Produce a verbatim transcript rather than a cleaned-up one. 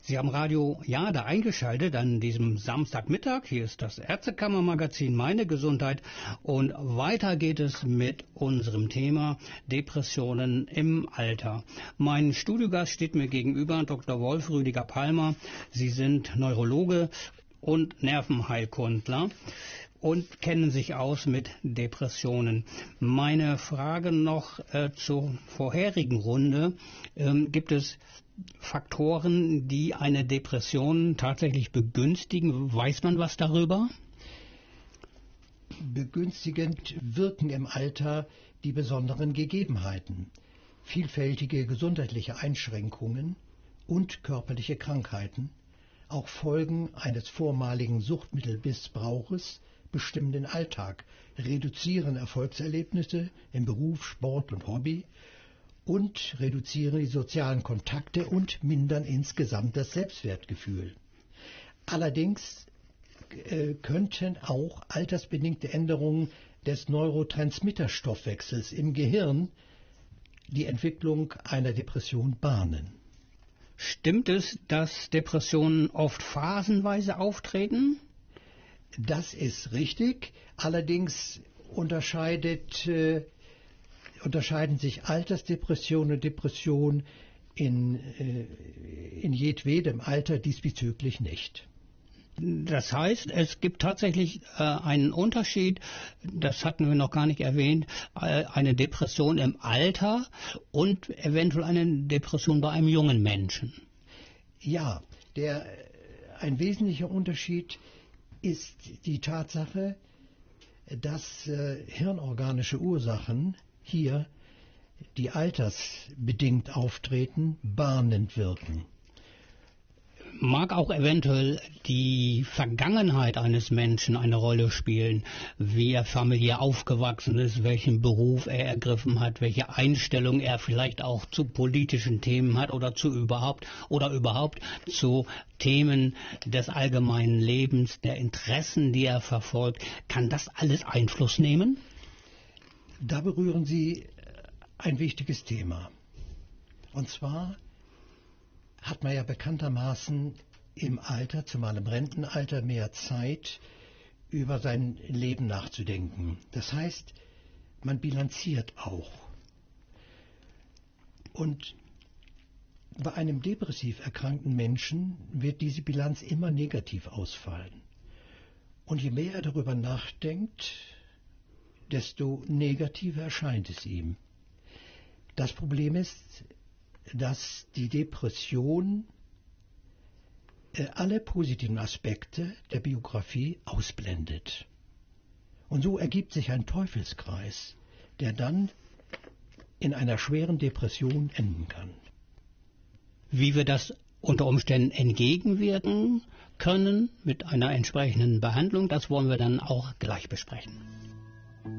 Sie haben Radio Jade eingeschaltet an diesem Samstagmittag. Hier ist das Ärztekammermagazin Meine Gesundheit und weiter geht es mit unserem Thema Depressionen im Alter. Mein Studiogast steht mir gegenüber, Doktor Wolf Rüdiger Palmer. Sie sind Neurologe und Nervenheilkundler und kennen sich aus mit Depressionen. Meine Frage noch äh, zur vorherigen Runde. Ähm, gibt es Faktoren, die eine Depression tatsächlich begünstigen? Weiß man was darüber? Begünstigend wirken im Alter die besonderen Gegebenheiten, vielfältige gesundheitliche Einschränkungen und körperliche Krankheiten, auch Folgen eines vormaligen Suchtmittelmissbrauches bestimmen den Alltag, reduzieren Erfolgserlebnisse im Beruf, Sport und Hobby und reduzieren die sozialen Kontakte und mindern insgesamt das Selbstwertgefühl. Allerdings äh, könnten auch altersbedingte Änderungen des Neurotransmitterstoffwechsels im Gehirn die Entwicklung einer Depression bahnen. Stimmt es, dass Depressionen oft phasenweise auftreten? Das ist richtig. Allerdings unterscheidet äh, unterscheiden sich Altersdepression und Depression in, äh, in jedwedem Alter diesbezüglich nicht. Das heißt, es gibt tatsächlich äh, einen Unterschied, das hatten wir noch gar nicht erwähnt, äh, eine Depression im Alter und eventuell eine Depression bei einem jungen Menschen. Ja, der, ein wesentlicher Unterschied ist die Tatsache, dass äh, hirnorganische Ursachen hier, die altersbedingt auftreten, bahnend wirken. Mag auch eventuell die Vergangenheit eines Menschen eine Rolle spielen, wie er familiär aufgewachsen ist, welchen Beruf er ergriffen hat, welche Einstellung er vielleicht auch zu politischen Themen hat oder zu überhaupt oder überhaupt zu Themen des allgemeinen Lebens, der Interessen, die er verfolgt. Kann das alles Einfluss nehmen? Da berühren Sie ein wichtiges Thema. Und zwar hat man ja bekanntermaßen im Alter, zumal im Rentenalter, mehr Zeit, über sein Leben nachzudenken. Das heißt, man bilanziert auch. Und bei einem depressiv erkrankten Menschen wird diese Bilanz immer negativ ausfallen. Und je mehr er darüber nachdenkt, desto negativer erscheint es ihm. Das Problem ist, dass die Depression äh, alle positiven Aspekte der Biografie ausblendet. Und so ergibt sich ein Teufelskreis, der dann in einer schweren Depression enden kann. Wie wir das unter Umständen entgegenwirken können mit einer entsprechenden Behandlung, das wollen wir dann auch gleich besprechen.